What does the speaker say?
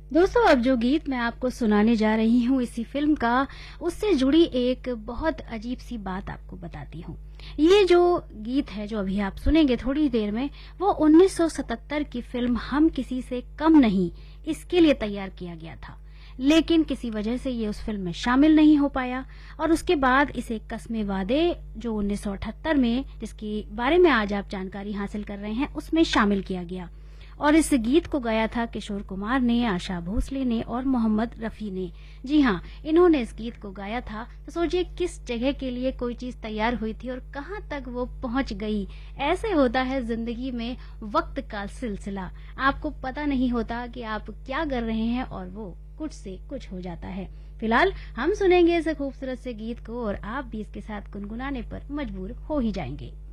दोस्तों, अब जो गीत मैं आपको सुनाने जा रही हूँ इसी फिल्म का, उससे जुड़ी एक बहुत अजीब सी बात आपको बताती हूँ। ये जो गीत है जो अभी आप सुनेंगे थोड़ी देर में, वो 1977 की फिल्म हम किसी से कम नहीं, इसके लिए तैयार किया गया था। लेकिन किसी वजह से ये उस फिल्म में शामिल नहीं हो पाया और उसके बाद इसे कस्मे वादे जो 1978 में, जिसके बारे में आज आप जानकारी हासिल कर रहे हैं, उसमें शामिल किया गया। और इस गीत को गाया था किशोर कुमार ने, आशा भोसले ने और मोहम्मद रफी ने। जी हाँ, इन्होंने इस गीत को गाया था। तो सोचिए किस जगह के लिए कोई चीज तैयार हुई थी और कहाँ तक वो पहुंच गई। ऐसे होता है जिंदगी में वक्त का सिलसिला, आपको पता नहीं होता कि आप क्या कर रहे हैं और वो कुछ से कुछ हो जाता है। फिलहाल हम सुनेंगे इस खूबसूरत से गीत को और आप भी इसके साथ गुनगुनाने पर मजबूर हो ही जाएंगे।